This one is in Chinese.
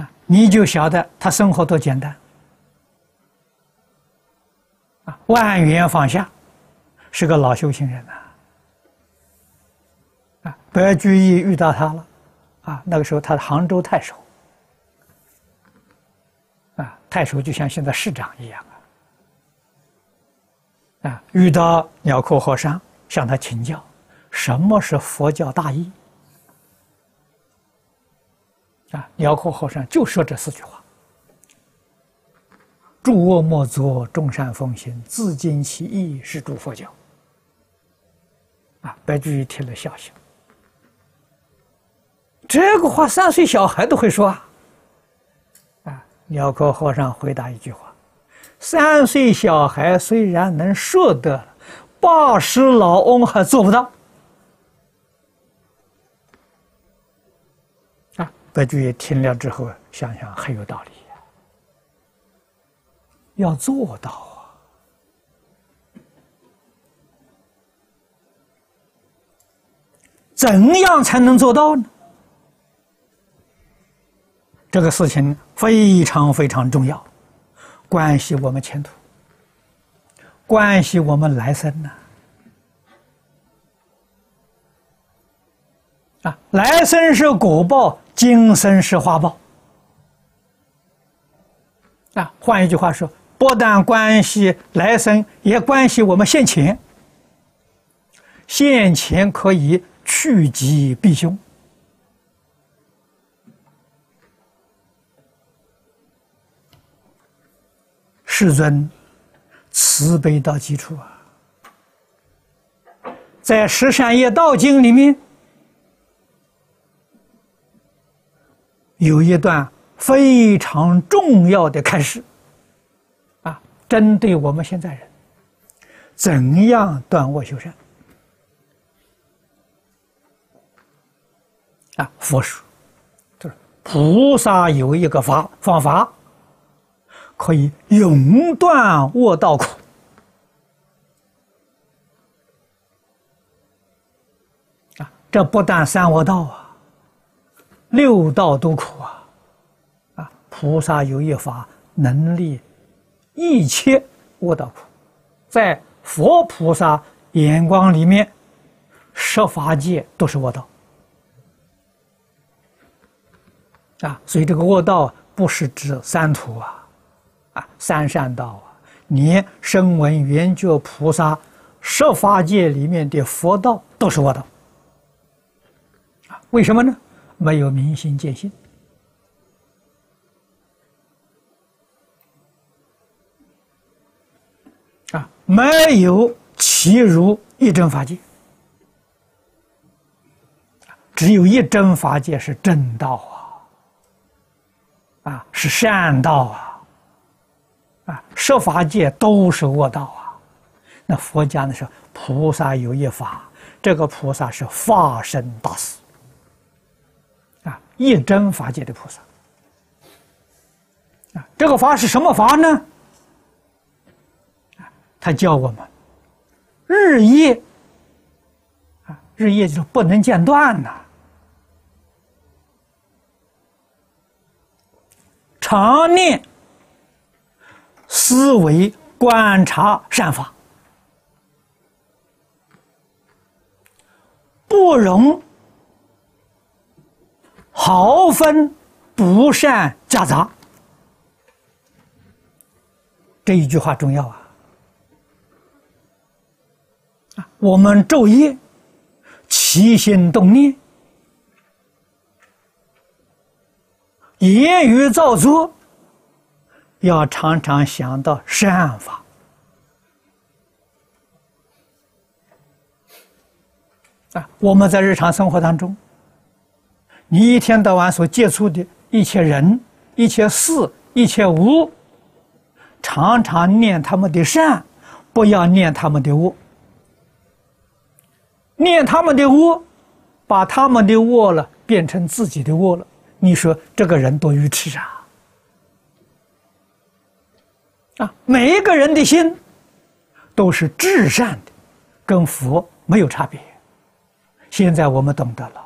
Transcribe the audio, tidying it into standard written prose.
你就晓得他生活多简单万缘放下，是个老修行人白居易遇到他了那个时候他是杭州太守太守就像现在市长一样遇到鸟窠和尚，向他请教什么是佛教大义鸟窠和尚就说这4句话：诸恶莫作，众善奉行，自尽其意，是诸佛教。白居易听了笑笑，这个话3岁小孩都会说鸟窠和尚回答一句话：3岁小孩虽然能说得，80老翁还做不到。白居易听了之后，想想很有道理要做到怎样才能做到呢？这个事情非常非常重要，关系我们前途，关系我们来生来生是果报，今生是花报换一句话说，不但关系来生，也关系我们现前。现前可以趋吉避凶。世尊慈悲到极处在《十善业道经》里面有一段非常重要的开示针对我们现在人怎样断恶修善佛说就是菩萨有一个方法可以永断恶道苦这不但3恶道6道都苦菩萨有一法能力一切恶道苦，在佛菩萨眼光里面十法界都是恶道所以这个恶道不是指三途三善道连声闻缘觉菩萨十法界里面的佛道都是恶道为什么呢？没有明心见性没有契入一真法界只有一真法界是正道是善道十法界都是恶道那佛家呢是菩萨有一法，这个菩萨是法身大士一真法界的菩萨这个法是什么法呢？他教我们日夜日夜就是不能间断常念思维观察善法，不容毫分不善夹杂。这一句话重要我们昼夜起心动念，言语造作，要常常想到善法我们在日常生活当中，你一天到晚所接触的一切人、一切事、一切物，常常念他们的善，不要念他们的恶。念他们的恶，把他们的恶了变成自己的恶了，你说这个人多愚痴每一个人的心都是至善的，跟佛没有差别。现在我们懂得了，